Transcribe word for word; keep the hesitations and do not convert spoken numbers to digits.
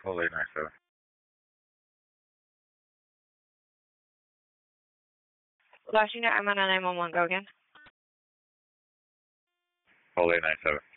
Hold eight nine seven. Washington, I'm on a nine one one. Go again. Hold eight nine seven.